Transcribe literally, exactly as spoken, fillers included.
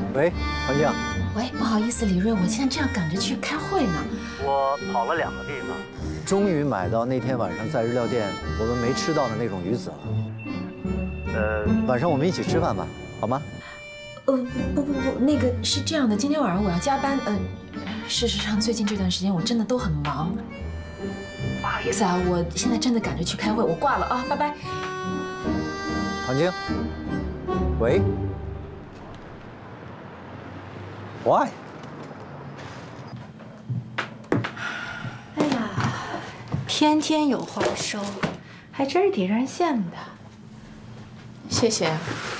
喂，黄静。 喂，不好意思，李瑞，我现在正要赶着去开会呢。 我跑了两个地方，终于买到那天晚上在日料店我们没吃到的那种鱼子了。呃，晚上我们一起吃饭吧，好吗？ 呃，不不不，那个是这样的，今天晚上我要加班。嗯、呃，事实上最近这段时间我真的都很忙。不好意思啊，我现在真的赶着去开会，我挂了啊，拜拜。 唐晶，喂 ，Why？ 哎呀，天天有话收，还真是挺让人羡慕的。 谢谢。